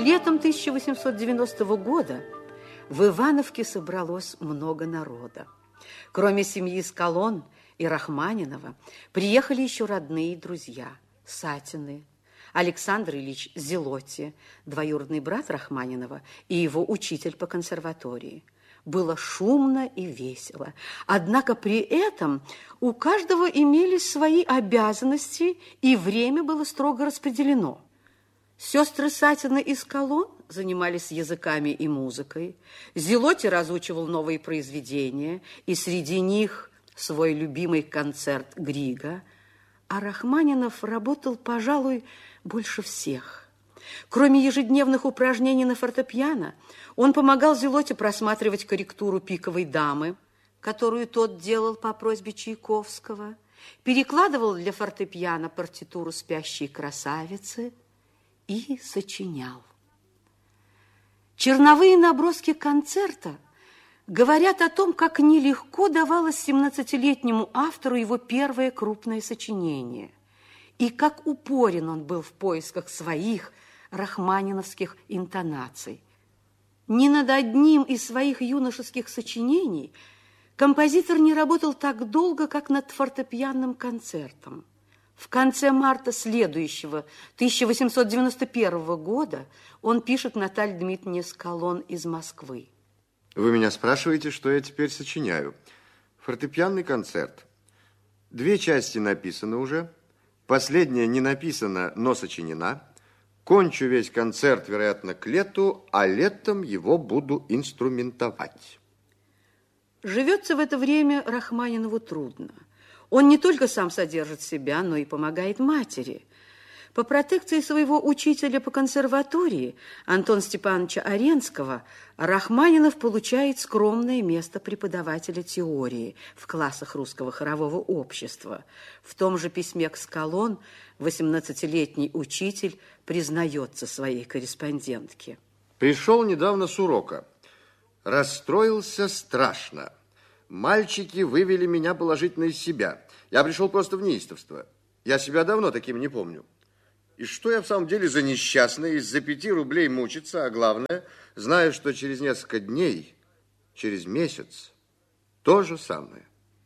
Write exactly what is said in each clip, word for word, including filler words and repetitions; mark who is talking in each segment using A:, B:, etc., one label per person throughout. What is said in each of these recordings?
A: Летом тысяча восемьсот девяностого года в Ивановке собралось много народа. Кроме семьи Скалон и Рахманинова, приехали еще родные и друзья Сатины, Александр Ильич Зелотти, двоюродный брат Рахманинова и его учитель по консерватории. Было шумно и весело. Однако при этом у каждого имелись свои обязанности, и время было строго распределено. Сестры Сатина и Скалон занимались языками и музыкой. Зелотти разучивал новые произведения, и среди них свой любимый концерт Грига. А Рахманинов работал, пожалуй, больше всех. Кроме ежедневных упражнений на фортепиано, он помогал Зелотти просматривать корректуру «Пиковой дамы», которую тот делал по просьбе Чайковского, перекладывал для фортепиано партитуру «Спящей красавицы» и сочинял. Черновые наброски концерта говорят о том, как нелегко давалось семнадцатилетнему автору его первое крупное сочинение, и как упорен он был в поисках своих рахманиновских интонаций. Ни над одним из своих юношеских сочинений композитор не работал так долго, как над фортепианным концертом. В конце марта следующего, тысяча восемьсот девяносто первого года, он пишет Наталье Дмитриевне Скалон из Москвы.
B: Вы меня спрашиваете, что я теперь сочиняю. Фортепианный концерт. Две части написаны уже. Последняя не написана, но сочинена. Кончу весь концерт, вероятно, к лету, а летом его буду инструментовать.
A: Живется в это время Рахманинову трудно. Он не только сам содержит себя, но и помогает матери. По протекции своего учителя по консерватории Антона Степановича Аренского Рахманинов получает скромное место преподавателя теории в классах русского хорового общества. В том же письме к Скалон восемнадцатилетний учитель признается своей корреспондентке.
B: Пришел недавно с урока. Расстроился страшно. Мальчики вывели меня положительно из себя. Я пришел просто в неистовство. Я себя давно таким не помню. И что я в самом деле за несчастный из-за пяти рублей мучиться, а главное, знаю, что через несколько дней, через месяц, то же самое.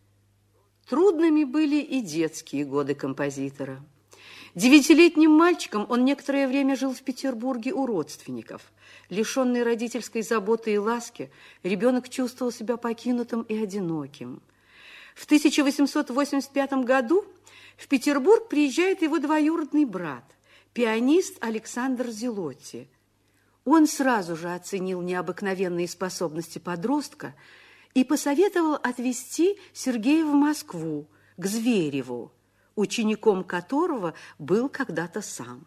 A: Трудными были и детские годы композитора. Девятилетним мальчиком он некоторое время жил в Петербурге у родственников. Лишенный родительской заботы и ласки, ребенок чувствовал себя покинутым и одиноким. В тысяча восемьсот восемьдесят пятом году в Петербург приезжает его двоюродный брат, пианист Александр Зелотти. Он сразу же оценил необыкновенные способности подростка и посоветовал отвезти Сергея в Москву, к Звереву, учеником которого был когда-то сам.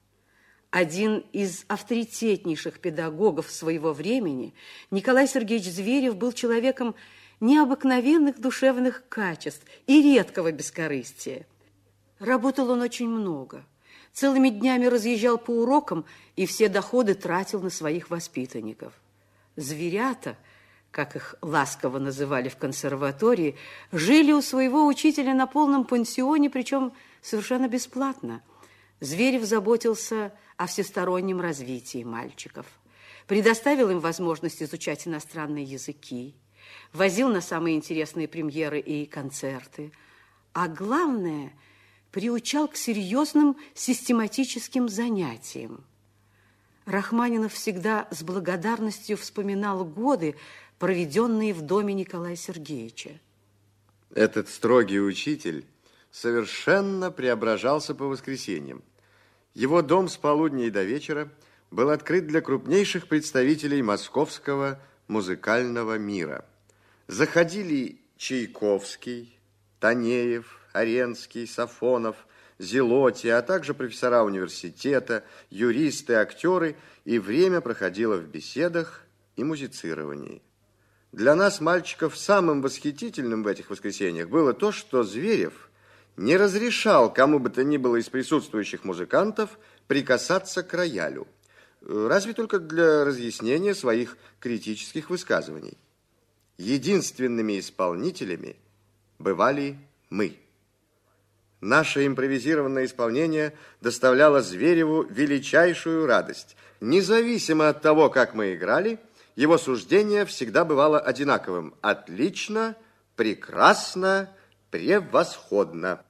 A: Один из авторитетнейших педагогов своего времени, Николай Сергеевич Зверев, был человеком необыкновенных душевных качеств и редкого бескорыстия. Работал он очень много. Целыми днями разъезжал по урокам и все доходы тратил на своих воспитанников. Зверята, как их ласково называли в консерватории, жили у своего учителя на полном пансионе, причем совершенно бесплатно. Зверев заботился о всестороннем развитии мальчиков, предоставил им возможность изучать иностранные языки, возил на самые интересные премьеры и концерты, а главное, приучал к серьезным систематическим занятиям. Рахманинов всегда с благодарностью вспоминал годы, проведенные в доме Николая Сергеевича.
B: Этот строгий учитель совершенно преображался по воскресеньям. Его дом с полудня и до вечера был открыт для крупнейших представителей московского музыкального мира. Заходили Чайковский, Танеев, Аренский, Сафонов, Зелотти, а также профессора университета, юристы, актеры, и время проходило в беседах и музицировании. Для нас, мальчиков, самым восхитительным в этих воскресеньях было то, что Зверев не разрешал кому бы то ни было из присутствующих музыкантов прикасаться к роялю, разве только для разъяснения своих критических высказываний. Единственными исполнителями бывали мы. Наше импровизированное исполнение доставляло Звереву величайшую радость. Независимо от того, как мы играли, его суждение всегда бывало одинаковым. Отлично, прекрасно, превосходно.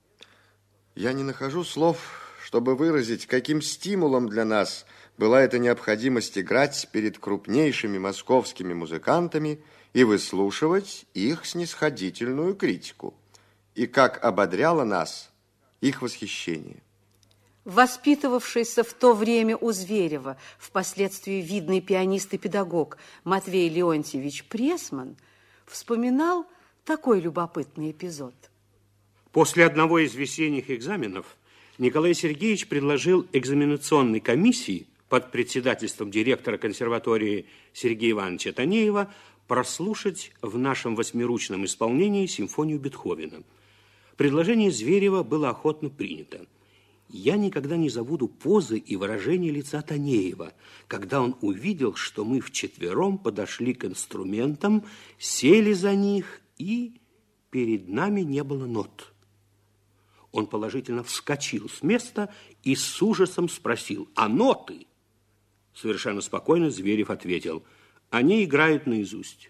B: Я не нахожу слов, чтобы выразить, каким стимулом для нас была эта необходимость играть перед крупнейшими московскими музыкантами и выслушивать их снисходительную критику, и как ободряло нас их восхищение.
A: Воспитывавшийся в то время у Зверева, впоследствии видный пианист и педагог Матвей Леонтьевич Пресман, вспоминал такой любопытный эпизод.
C: После одного из весенних экзаменов Николай Сергеевич предложил экзаменационной комиссии под председательством директора консерватории Сергея Ивановича Танеева прослушать в нашем восьмиручном исполнении симфонию Бетховена. Предложение Зверева было охотно принято. Я никогда не забуду позы и выражения лица Танеева, когда он увидел, что мы вчетвером подошли к инструментам, сели за них, и перед нами не было нот. Он положительно вскочил с места и с ужасом спросил: «А ноты?» Совершенно спокойно Зверев ответил: «Они играют наизусть».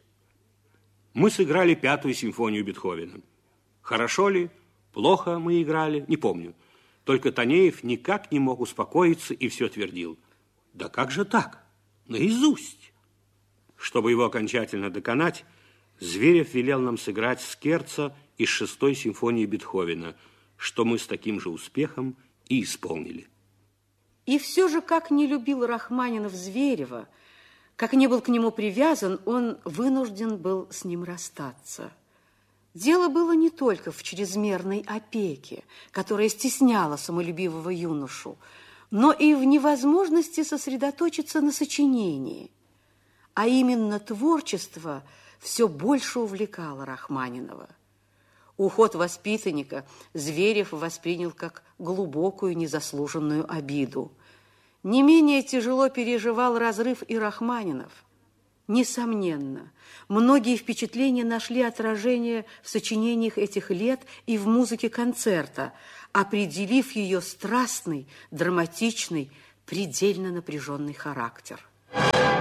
C: Мы сыграли пятую симфонию Бетховена. Хорошо ли, плохо мы играли, не помню. Только Танеев никак не мог успокоиться и все твердил: «Да как же так? Наизусть!» Чтобы его окончательно доконать, Зверев велел нам сыграть скерцо из шестой симфонии Бетховена, что мы с таким же успехом и исполнили.
A: И все же, как не любил Рахманинов Зверева, как не был к нему привязан, он вынужден был с ним расстаться. Дело было не только в чрезмерной опеке, которая стесняла самолюбивого юношу, но и в невозможности сосредоточиться на сочинении. А именно творчество все больше увлекало Рахманинова. Уход воспитанника Зверев воспринял как глубокую незаслуженную обиду. Не менее тяжело переживал разрыв и Рахманинов. Несомненно, многие впечатления нашли отражение в сочинениях этих лет и в музыке концерта, определив ее страстный, драматичный, предельно напряженный характер.